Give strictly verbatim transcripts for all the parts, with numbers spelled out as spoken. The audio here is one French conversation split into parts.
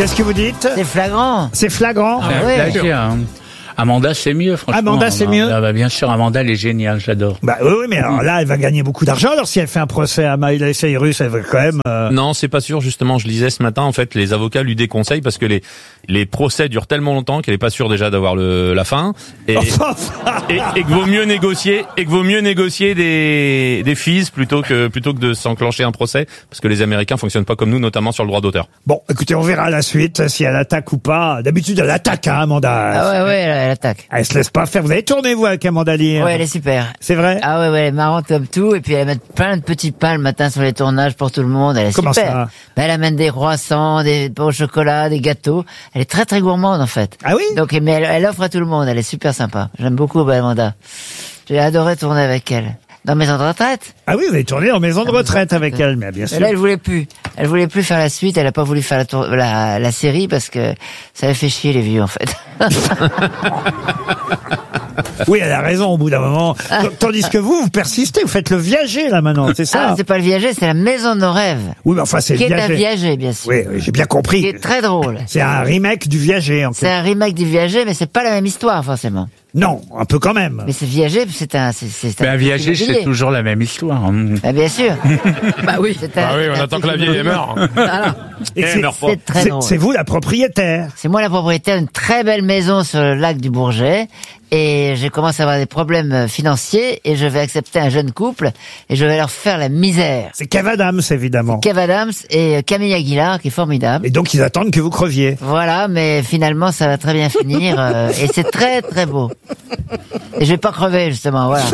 Qu'est-ce que vous dites? C'est flagrant. C'est flagrant. Ah ouais. Plagiat, hein. Amanda, c'est mieux, franchement. Amanda, c'est mieux. Ah bah, bien sûr, Amanda, elle est géniale, j'adore. Bah oui, oui, mais alors là, elle va gagner beaucoup d'argent. Alors si elle fait un procès à Miley Cyrus, elle va quand même... Euh... Non, c'est pas sûr, justement. Je lisais ce matin, en fait, les avocats lui déconseillent parce que les les procès durent tellement longtemps qu'elle est pas sûre déjà d'avoir le la fin. Et, et, et que vaut mieux négocier, et que vaut mieux négocier des des fees plutôt que plutôt que de s'enclencher un procès, parce que les Américains fonctionnent pas comme nous, notamment sur le droit d'auteur. Bon, écoutez, on verra la suite, si elle attaque ou pas. D'habitude, elle attaque, hein, Amanda. Ah ouais, ouais, elle, elle attaque. Elle se laisse pas faire. Vous avez tourné, vous, avec Amanda Lear? Ouais, elle est super. C'est vrai? Ah ouais, ouais, elle est marrante comme tout, et puis elle met plein de petits pains le matin sur les tournages pour tout le monde, elle est Comment super. ça? Ben, elle amène des croissants, des pains au chocolat, des gâteaux. Elle est très très gourmande, en fait. Ah oui? Donc, mais elle, elle offre à tout le monde, elle est super sympa. J'aime beaucoup, ben, Amanda. J'ai adoré tourner avec elle. Dans Maison de retraite. Ah oui, vous avez tourné en maison de retraite avec elle, mais bien sûr. Mais là, elle voulait plus. Elle voulait plus faire la suite. Elle a pas voulu faire la, tour... la, la série parce que ça avait fait chier les vieux, en fait. Oui, elle a raison au bout d'un moment. Tandis que vous, vous persistez, vous faites le viager là maintenant, c'est ça? Ah, c'est pas le viager, c'est la maison de nos rêves. Oui, mais enfin, c'est le Qui est un viager. viager, bien sûr. Oui, oui, j'ai bien compris. Qui est très drôle. C'est un remake du viager, en C'est fait. un remake du viager, mais c'est pas la même histoire, forcément. Non, un peu quand même. Mais c'est viager, c'est un, c'est, c'est Mais un viager, immobilier. c'est toujours la même histoire. hein. Ah, bien sûr. Bah oui. C'est un- Ah oui, on un attend truc que la vieille immobilier. meure. Voilà. Et Eh, c'est- meurt pas. C'est très c'est- drôle. c'est vous la propriétaire. C'est moi la propriétaire d'une très belle maison sur le lac du Bourget. Et j'ai commencé à avoir des problèmes financiers et je vais accepter un jeune couple et je vais leur faire la misère. C'est Kev Adams, évidemment. Kev Adams et Camille Aguilar, qui est formidable. Et donc, ils attendent que vous creviez. Voilà, mais finalement, ça va très bien finir euh, et c'est très très beau. Et je vais pas crever, justement, voilà.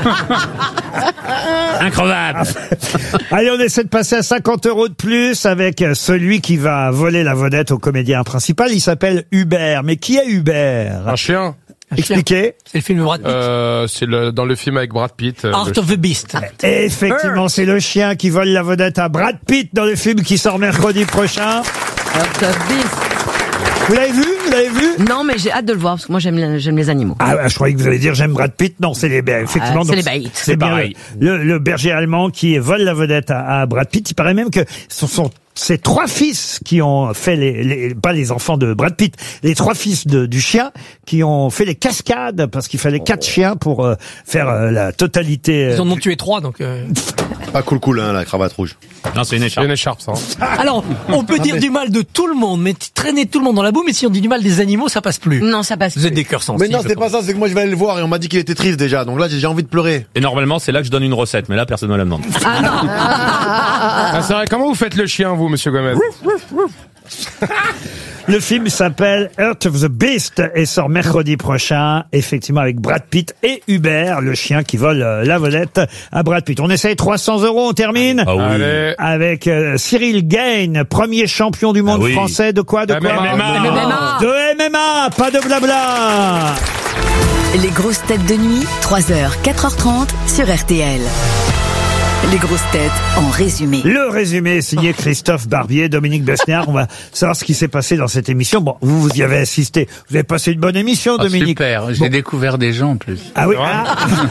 Increvable. Allez, on essaie de passer à cinquante euros de plus avec celui qui va voler la vedette au comédien principal. Il s'appelle Hubert. Mais qui est Hubert? Un chien. Expliquez. C'est le film de Brad Pitt. Euh, c'est le, dans le film avec Brad Pitt. euh, Art le of the Beast. Et effectivement, c'est le chien qui vole la vedette à Brad Pitt dans le film qui sort mercredi prochain. Art of Beast. Vous l'avez vu? Vous l'avez vu? Non, mais j'ai hâte de le voir parce que moi j'aime les, j'aime les animaux. Ah, je croyais que vous alliez dire j'aime Brad Pitt. Non, c'est les bergers. Effectivement, Ah, c'est donc, les bêtes. C'est bien pareil. Le, le, le berger allemand qui vole la vedette à, à Brad Pitt. Il paraît même que ce sont ces trois fils qui ont fait les, les, pas les enfants de Brad Pitt, les trois fils de, du chien qui ont fait les cascades parce qu'il fallait quatre chiens pour euh, faire euh, la totalité. euh, Ils en ont tué trois, donc... Euh... Pas cool cool, hein, la cravate rouge. Non, c'est une C'est écharpe. une écharpe, ça. hein. Alors, on peut dire du mal de tout le monde, mais traîner tout le monde dans la boue, mais si on dit du mal des animaux, ça passe plus. Non, ça passe. Vous êtes des cœurs Mais sensibles. non, c'est je pas pense. ça, c'est que moi je vais aller le voir et on m'a dit qu'il était triste déjà. Donc là, j'ai j'ai envie de pleurer. Et normalement, c'est là que je donne une recette, mais là, personne ne la demande. Ah non. Ah, c'est vrai, comment vous faites le chien, vous, monsieur Gomez? Le film s'appelle Art of the Beast et sort mercredi prochain, effectivement avec Brad Pitt et Hubert, le chien qui vole euh, la vedette à Brad Pitt. On essaye trois cents euros, on termine Ah oui. Allez. avec euh, Cyril Gain, premier champion du monde Ah oui. français. De quoi? De quoi? M M A. M M A. De M M A, pas de blabla. Les grosses têtes de nuit, trois heures, quatre heures trente sur R T L. Les grosses têtes en résumé. Le résumé est signé Christophe Barbier, Dominique Besnéard. On va savoir ce qui s'est passé dans cette émission. Bon, vous, vous y avez assisté. Vous avez passé une bonne émission, Oh, Dominique. super, j'ai Bon. découvert des gens en plus. Ah oui. Ah.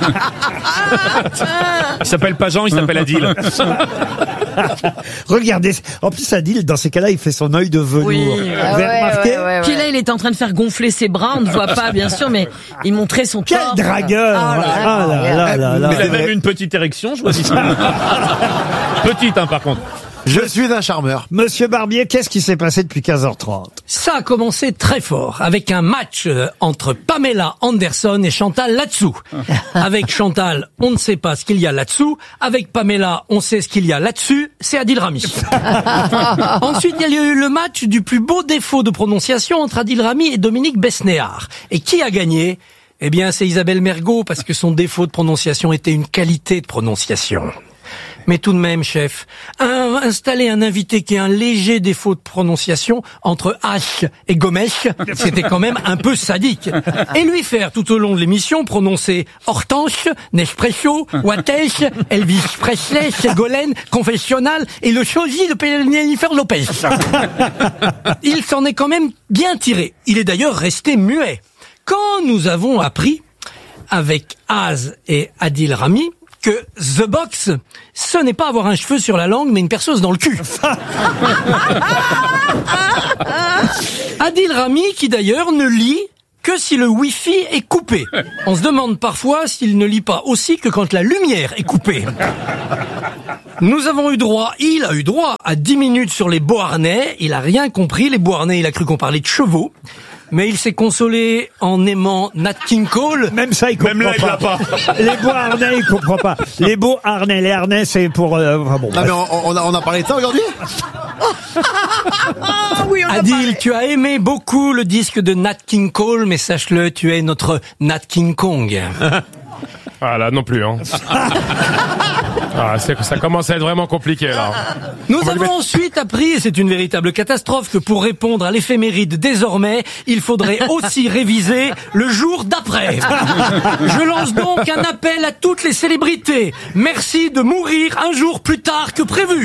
Il s'appelle pas Jean, il s'appelle Adil. Regardez. En plus, Adil, dans ces cas-là, il fait son œil de velours. Oui. Vous Ah avez ouais, remarqué? ouais, ouais, Puis ouais. là, il était en train de faire gonfler ses bras. On ne voit pas, bien sûr, mais il montrait son Quel corps. dragueur! Ah là Ah là là là là. Il a même une petite érection, je vois si ça. Petite, hein, par contre. Je suis un charmeur. Monsieur Barbier, qu'est-ce qui s'est passé depuis quinze heures trente? Ça a commencé très fort, avec un match euh, entre Pamela Anderson et Chantal là-dessous. Avec Chantal, on ne sait pas ce qu'il y a là-dessous. Avec Pamela, on sait ce qu'il y a là-dessus. C'est Adil Rami. Ensuite, il y a eu le match du plus beau défaut de prononciation entre Adil Rami et Dominique Besnéard. Et qui a gagné? Eh bien, c'est Isabelle Mergo, parce que son défaut de prononciation était une qualité de prononciation. Mais tout de même, chef, un, installer un invité qui a un léger défaut de prononciation entre H et Gomes, c'était quand même un peu sadique. Et lui faire tout au long de l'émission prononcer Hortense, Nespresso, Wattech, Elvis Presley, Ségolène, Confessionnal et le sosie de Jennifer Lopez. Il s'en est quand même bien tiré. Il est d'ailleurs resté muet. Quand nous avons appris, avec Az et Adil Rami, que The Box, ce n'est pas avoir un cheveu sur la langue, mais une perceuse dans le cul. Adil Rami, qui d'ailleurs ne lit que si le Wi-Fi est coupé. On se demande parfois s'il ne lit pas aussi que quand la lumière est coupée. Nous avons eu droit, il a eu droit à dix minutes sur les Beauharnais. Il a rien compris, les Beauharnais, il a cru qu'on parlait de chevaux. Mais il s'est consolé en aimant Nat King Cole. Même ça, il comprend Même là, il pas. l'a pas. Les beaux harnais, il comprend pas. Les beaux harnais, les harnais, c'est pour... Euh, enfin bon, Ah, bref. mais on, on a, on a parlé de ça aujourd'hui? Adil, tu as aimé beaucoup le disque de Nat King Cole, mais sache-le, tu es notre Nat King Kong. Ah là, non plus, hein. Ah, c'est- ça commence à être vraiment compliqué, là. Nous avons ensuite appris, et c'est une véritable catastrophe, que pour répondre à l'éphéméride désormais, il faudrait aussi réviser le jour d'après. Je lance donc un appel à toutes les célébrités. Merci de mourir un jour plus tard que prévu.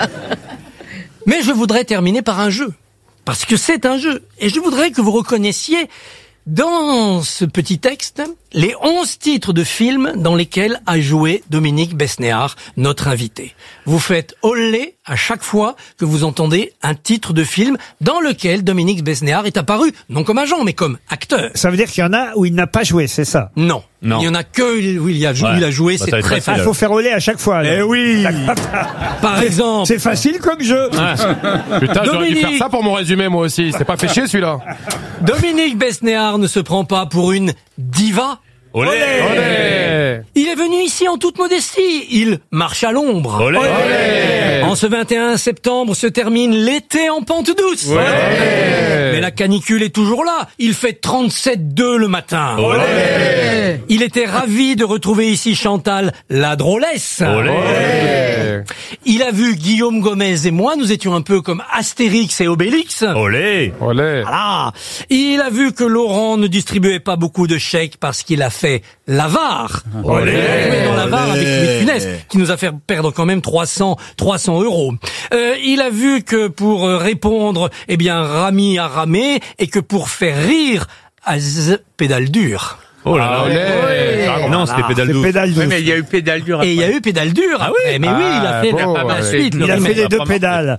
Mais je voudrais terminer par un jeu. Parce que c'est un jeu. Et je voudrais que vous reconnaissiez dans ce petit texte les onze titres de films dans lesquels a joué Dominique Besnéard, notre invité. Vous faites olé à chaque fois que vous entendez un titre de film dans lequel Dominique Besnéard est apparu, non comme agent, mais comme acteur. Ça veut dire qu'il y en a où il n'a pas joué, c'est ça? Non. Non. Il y en a que où il a, jou- Ouais. il a joué, Bah, c'est ça va être très facile, Il facile. faut faire au lait à chaque fois. Eh oui. Par exemple, C'est facile comme jeu. Putain, j'aurais dû Dominique. faire ça pour mon résumé, moi aussi. C'est pas fait chier, celui-là. Dominique Besnéard ne se prend pas pour une diva. Olé. Olé. Il est venu ici en toute modestie. Il marche à l'ombre. Olé. En ce vingt et un septembre se termine l'été en pente douce. Mais la canicule est toujours là. Il fait trente-sept deux le matin. Olé. Il était ravi de retrouver ici Chantal, la drôlesse. Olé. Il a vu Guillaume Gomez et moi, nous étions un peu comme Astérix et Obélix. Olé. Olé. Voilà. Il a vu que Laurent ne distribuait pas beaucoup de chèques parce qu'il a fait l'avare. Olé. Il a joué dans l'avare avec Louis de Funès, qui nous a fait perdre quand même trois cents euros. Euh, il a vu que pour euh, répondre, eh bien, Rami a ramé, et que pour faire rire, Az pédale dure. Oh là là. Olé. Ah, non, c'était pédale C'est douce. pédale douce. Oui, mais il y a eu pédale dure. Et il y a après. eu pédale dure après. Mais oui, il a Ah, fait bon, la, la ouais. suite. le Il a fait remake. les deux Vraiment. pédales.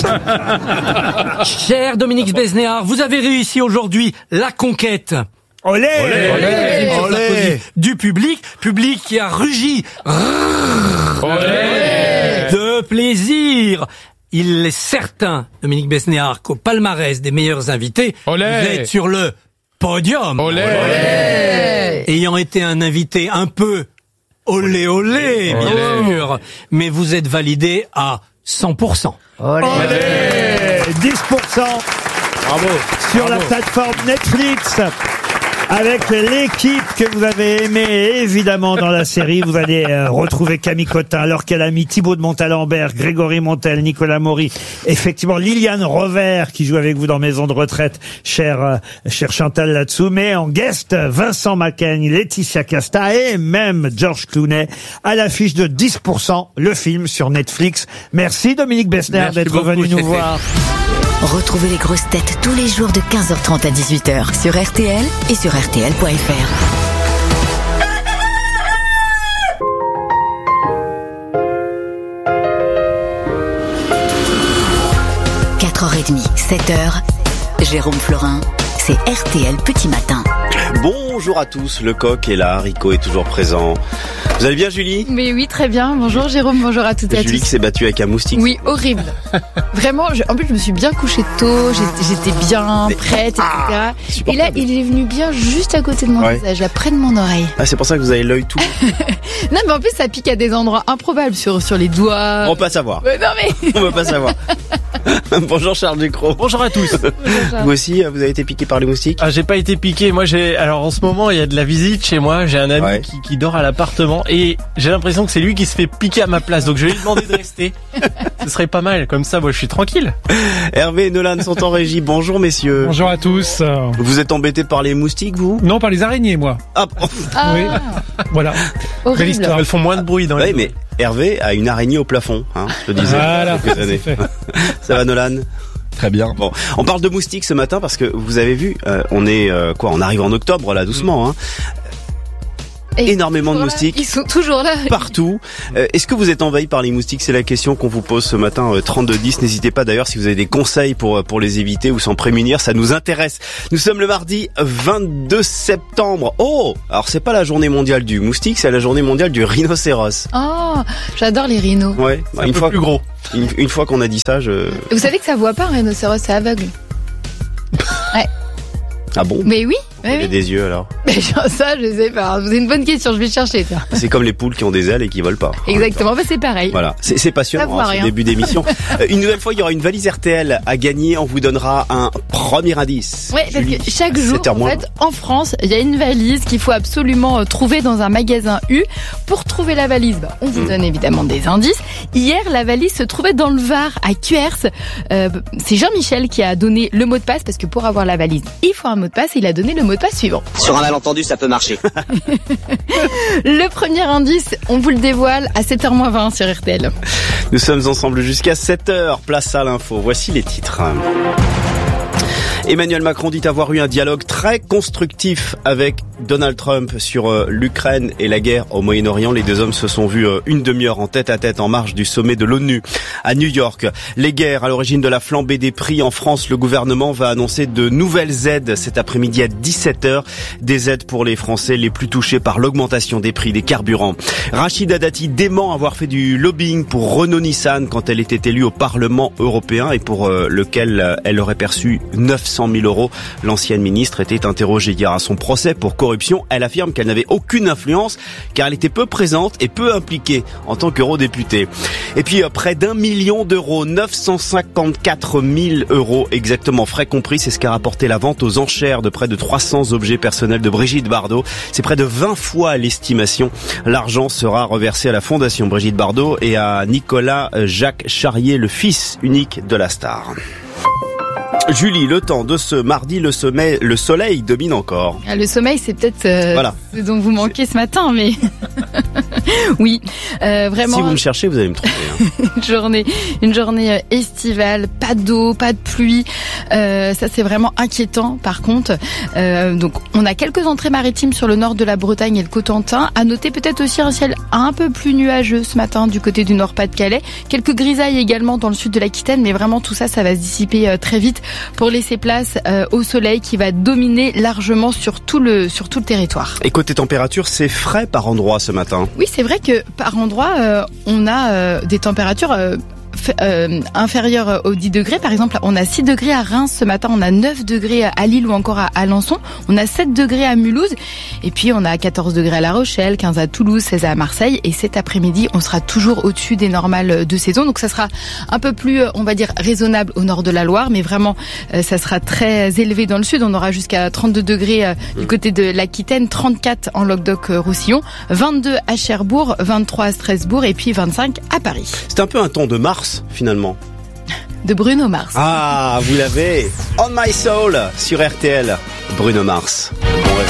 Cher Dominique Besnéard, vous avez réussi aujourd'hui la conquête. Olé. Olé. Sur Olé. l'applaudit du public, public qui a rugi Olé. de plaisir. Il est certain, Dominique Besnéard, qu'au palmarès des meilleurs invités, Olé. vous êtes sur le podium. Olé. Ayant été un invité un peu olé olé, bien Olé. sûr, mais vous êtes validé à cent pour cent. Olé. dix pour cent Bravo. sur la plateforme Netflix. Avec l'équipe que vous avez aimée, et évidemment dans la série, vous allez euh, retrouver Camille Cotin, Laure Calamy, Thibaut de Montalembert, Grégory Montel, Nicolas Maury, effectivement Liliane Rovert qui joue avec vous dans Maison de retraite, cher euh, cher Chantal là-dessous, mais en guest Vincent Macaigne, Laetitia Casta et même George Clooney à l'affiche de dix pour cent, le film sur Netflix. Merci Dominique Besnéard Merci d'être beaucoup, venu nous c'était- voir. Retrouvez les grosses têtes tous les jours de quinze heures trente à dix-huit heures sur R T L et sur R T L point F R. quatre heures trente, sept heures, Jérôme Florin, c'est R T L Petit Matin. Bonjour à tous, le coq est là, Haricot est toujours présent. Vous allez bien Julie? Mais oui, très bien. Bonjour Jérôme, bonjour à toutes et à Julie qui tous. s'est battue avec un moustique. Oui, horrible. Vraiment, je- en plus je me suis bien couchée tôt, j'étais, j'étais bien Mais- prête, et cetera. Ah, Et supportable. là, il est venu bien juste à côté de mon Ouais. visage, là, près de mon oreille. Ah, c'est pour ça que vous avez l'œil tout. Non, mais en plus, ça pique à des endroits improbables, sur, sur les doigts. On peut pas savoir. Ouais, non, mais. On peut pas savoir. Bonjour Charles Ducrot. Bonjour à tous. Vous aussi, vous avez été piqué par les moustiques? Ah, j'ai pas été piqué. Moi, j'ai. Alors, en ce moment, il y a de la visite chez moi. J'ai un ami Ouais. qui, qui dort à l'appartement et j'ai l'impression que c'est lui qui se fait piquer à ma place. Donc, je vais lui demander de rester. Ce serait pas mal. Comme ça, moi, je suis tranquille. Hervé et Nolan sont en régie. Bonjour messieurs. Bonjour à tous. Euh, Vous êtes embêtés par les moustiques, vous? Non, par les araignées, moi. Ah, Ah, Oui. Voilà. Belle horrible. histoire. Elles font moins de bruit dans les. ouais, mais Hervé a une araignée au plafond, hein, je te disais. Voilà. il y a quelques années. C'est fait. Ça va Nolan? Très bien. Bon, on parle de moustiques ce matin parce que vous avez vu, euh, on est euh, quoi, on arrive en octobre là doucement. Hein. Et énormément de voilà, moustiques. Ils sont toujours là. Partout. Euh, est-ce que vous êtes envahi par les moustiques? C'est la question qu'on vous pose ce matin, euh, trente-deux dix. N'hésitez pas d'ailleurs si vous avez des conseils pour, pour les éviter ou s'en prémunir, ça nous intéresse. Nous sommes le mardi vingt-deux septembre. Oh! Alors c'est pas la journée mondiale du moustique, c'est la journée mondiale du rhinocéros. Oh, j'adore les rhinos. Ouais, bah, une fois plus gros. Une, une fois qu'on a dit ça, je... Vous savez que ça voit pas un rhinocéros, c'est aveugle. Ouais. Ah bon? Mais oui. Il y a des yeux alors. Mais ça, je sais pas. C'est une bonne question, je vais chercher ça. C'est comme les poules qui ont des ailes et qui volent pas. Exactement, bah, c'est pareil. Voilà, c'est, c'est passionnant, hein, ce début d'émission. euh, une nouvelle fois, il y aura une valise R T L à gagner. On vous donnera un premier indice. Ouais, parce Julie, que chaque jour, en moins. fait, en France, il y a une valise qu'il faut absolument euh, trouver dans un magasin U. Pour trouver la valise, bah, on vous mmh. donne évidemment des indices. Hier, la valise se trouvait dans le Var, à Cuers. Euh, c'est Jean-Michel qui a donné le mot de passe, parce que pour avoir la valise, il faut un mot de passe, et il a donné le mot de passe suivant. Sur un malentendu, ça peut marcher. Le premier indice, on vous le dévoile à sept heures moins vingt sur R T L. Nous sommes ensemble jusqu'à sept heures. Place à l'info. Voici les titres. Emmanuel Macron dit avoir eu un dialogue très constructif avec Donald Trump sur euh, l'Ukraine et la guerre au Moyen-Orient. Les deux hommes se sont vus euh, une demi-heure en tête-à-tête en marge du sommet de l'ONU à New York. Les guerres à l'origine de la flambée des prix en France. Le gouvernement va annoncer de nouvelles aides cet après-midi à dix-sept heures. Des aides pour les Français les plus touchés par l'augmentation des prix des carburants. Rachida Dati dément avoir fait du lobbying pour Renault-Nissan quand elle était élue au Parlement européen et pour euh, lequel euh, elle aurait perçu neuf cent mille euros. L'ancienne ministre était interrogée hier à son procès pour corruption. Elle affirme qu'elle n'avait aucune influence car elle était peu présente et peu impliquée en tant qu'eurodéputée. Et puis près d'un million d'euros, neuf cent cinquante-quatre mille euros exactement, frais compris, c'est ce qu'a rapporté la vente aux enchères de près de trois cents objets personnels de Brigitte Bardot. C'est près de vingt fois l'estimation. L'argent sera reversé à la Fondation Brigitte Bardot et à Nicolas Jacques Charrier, le fils unique de la star. Julie, le temps de ce mardi, le sommeil, le soleil domine encore. Le sommeil, c'est peut-être euh, voilà. ce dont vous manquez ce matin, mais oui, euh, vraiment. Si vous me cherchez, vous allez me trouver. Hein. une journée, une journée estivale, pas d'eau, pas de pluie. Euh, ça, c'est vraiment inquiétant. Par contre, euh, donc on a quelques entrées maritimes sur le nord de la Bretagne et le Cotentin. À noter peut-être aussi un ciel un peu plus nuageux ce matin du côté du Nord-Pas-de-Calais. Quelques grisailles également dans le sud de l'Aquitaine, mais vraiment tout ça, ça va se dissiper euh, très vite pour laisser place euh, au soleil qui va dominer largement sur tout le sur tout le territoire. Et côté température, c'est frais par endroit ce matin. Oui, c'est vrai que par endroit, euh, on a euh, des températures euh, Euh, inférieur aux dix degrés. Par exemple, on a six degrés à Reims ce matin, on a neuf degrés à Lille ou encore à Alençon, on a sept degrés à Mulhouse, et puis on a quatorze degrés à La Rochelle, quinze à Toulouse, seize à Marseille, et cet après-midi, on sera toujours au-dessus des normales de saison. Donc ça sera un peu plus, on va dire, raisonnable au nord de la Loire, mais vraiment, ça sera très élevé dans le sud. On aura jusqu'à trente-deux degrés du côté de l'Aquitaine, trente-quatre en Languedoc-Roussillon, vingt-deux à Cherbourg, vingt-trois à Strasbourg, et puis vingt-cinq à Paris. C'est un peu un ton de Mars, finalement. De Bruno Mars. Ah, vous l'avez. On My Soul sur R T L. Bruno Mars. Bon